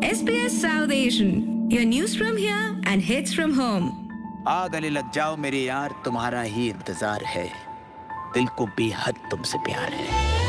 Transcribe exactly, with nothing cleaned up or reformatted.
S B S South Asian, your news from here and hits from home. आ गले लग जाओ मेरे यार, तुम्हारा ही इंतजार है, दिल को बेहद तुमसे प्यार है।